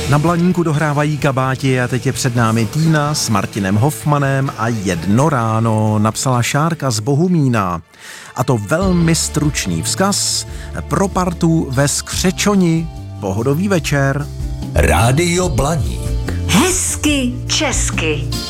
Na Blaníku dohrávají kabáti a teď je před námi Týna s Martinem Hofmanem a Jedno ráno, napsala Šárka z Bohumína. A to velmi stručný vzkaz pro partu ve Skřečoni. Pohodový večer. Rádio Blaník. Hezky česky.